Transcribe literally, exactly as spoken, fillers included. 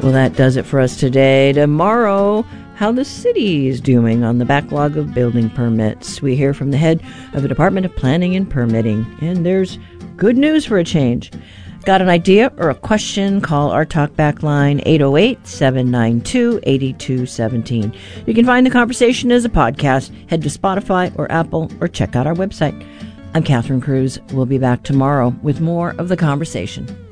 Well, that does it for us today. Tomorrow, how the city is doing on the backlog of building permits. We hear from the head of the Department of Planning and Permitting, and there's good news for a change. Got an idea or a question? Call our talkback line, eight oh eight, seven nine two, eight two one seven. You can find the conversation as a podcast. Head to Spotify or Apple or check out our website. I'm Catherine Cruz. We'll be back tomorrow with more of the conversation.